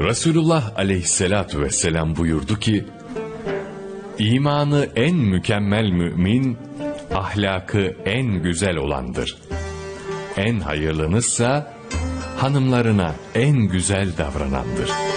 Resulullah aleyhissalatu vesselam buyurdu ki, İmanı en mükemmel mümin, ahlakı en güzel olandır. En hayırlınızsa hanımlarına en güzel davranandır.